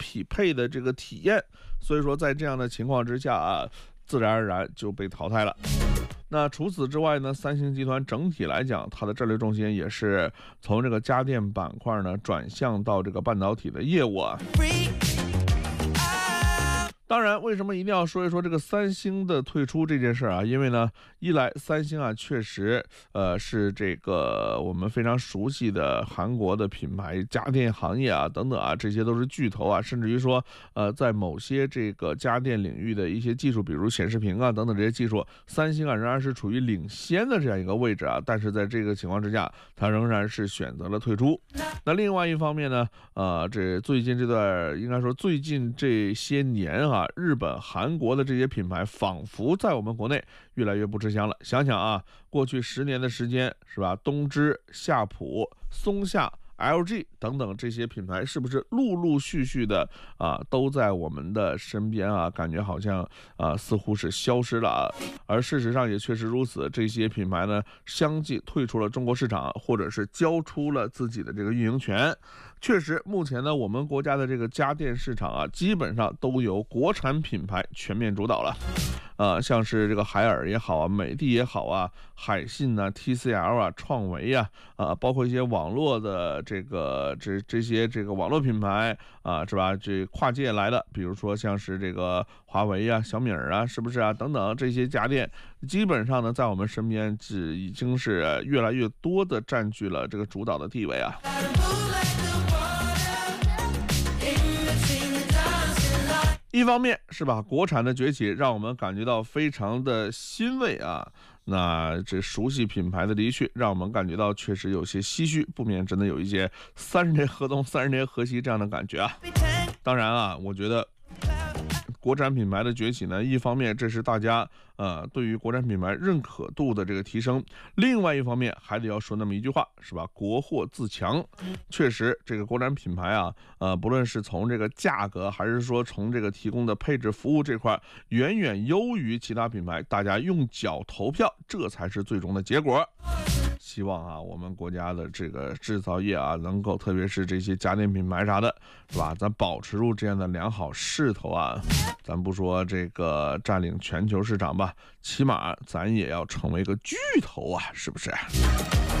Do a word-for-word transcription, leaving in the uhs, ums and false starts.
匹配的这个体验，所以说在这样的情况之下啊，自然而然就被淘汰了。那除此之外呢，三星集团整体来讲，它的战略重心也是从这个家电板块呢转向到这个半导体的业务啊。当然，为什么一定要说一说这个三星的退出这件事啊？因为呢，一来三星啊，确实呃是这个我们非常熟悉的韩国的品牌，家电行业啊等等啊，这些都是巨头啊，甚至于说呃在某些这个家电领域的一些技术，比如显示屏啊等等这些技术，三星啊仍然是处于领先的这样一个位置啊。但是在这个情况之下，它仍然是选择了退出。那另外一方面呢，呃，这最近这段应该说最近这些年啊。日本、韩国的这些品牌仿佛在我们国内越来越不吃香了。想想啊，过去十年的时间，是吧？东芝、夏普、松下、L G 等等这些品牌，是不是陆陆续续的啊，都在我们的身边啊？感觉好像啊，似乎是消失了啊。而事实上也确实如此，这些品牌呢，相继退出了中国市场，或者是交出了自己的这个运营权。确实，目前呢，我们国家的这个家电市场啊，基本上都由国产品牌全面主导了。呃，像是这个海尔也好啊，美的也好啊，海信啊 T C L 啊，创维啊，啊，包括一些网络的这个这这些这个网络品牌啊，是吧？这跨界来的，比如说像是这个华为啊、小米啊，是不是啊？等等这些家电，基本上呢，在我们身边是已经是越来越多的占据了这个主导的地位啊。一方面是吧，国产的崛起让我们感觉到非常的欣慰啊，那这熟悉品牌的离去，让我们感觉到确实有些唏嘘，不免真的有一些三十年河东三十年河西这样的感觉啊。当然啊，我觉得国产品牌的崛起呢，一方面这是大家呃对于国产品牌认可度的这个提升，另外一方面还得要说那么一句话，是吧？国货自强。确实，这个国产品牌啊，呃，不论是从这个价格，还是说从这个提供的配置服务这块，远远优于其他品牌。大家用脚投票，这才是最终的结果。希望啊，我们国家的这个制造业啊，能够特别是这些家电品牌啥的，是吧？咱保持住这样的良好势头啊，咱不说这个占领全球市场吧，起码咱也要成为一个巨头啊，是不是？